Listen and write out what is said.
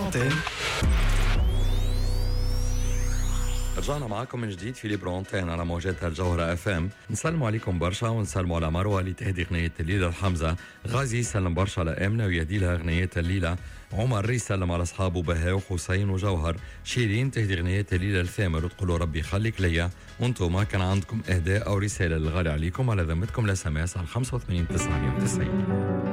Antenne. رجعنا معاكم من جديد في ليبرونتين على موجات الجوهرة اف ام. نسلموا عليكم برشا ونسلموا على مروة اللي تهدي غنية الليلة الحمزة. غازي يسلم برشا على آمنة ويهدي لها غنية الليلة. عمر يسلم على أصحابه بهاء وحسين وجوهر. شيرين تهدي غنية الليلة الثامر وتقولوا ربي يخليك ليا. وانتم ما كان عندكم إهداء أو رسالة للغالي عليكم على ذمتكم لا سماس على 85 990.